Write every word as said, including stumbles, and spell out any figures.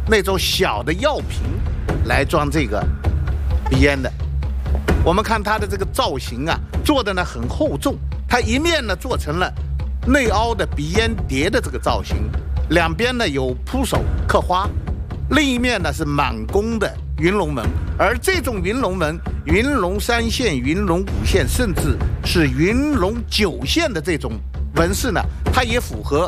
那种小的药瓶来装这个鼻烟的。我们看它的这个造型啊，做的呢很厚重，它一面呢做成了内凹的鼻烟碟的这个造型，两边呢有铺手刻花，另一面呢是满弓的云龙纹。而这种云龙纹，云龙三线、云龙五线，甚至是云龙九线的这种纹饰呢，它也符合